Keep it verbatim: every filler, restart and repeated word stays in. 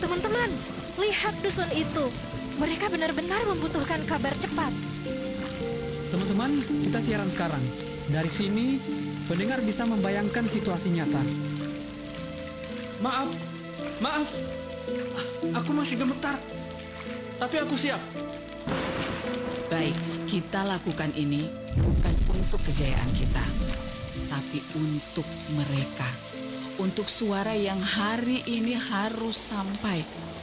Teman-teman, lihat dusun itu. Mereka benar-benar membutuhkan kabar cepat. Teman-teman, kita siaran sekarang. Dari sini, pendengar bisa membayangkan situasi nyata. Maaf, maaf. Aku masih gemetar. Tapi aku siap. Baik, kita lakukan ini bukan untuk kejayaan kita, tapi untuk mereka. Untuk suara yang hari ini harus sampai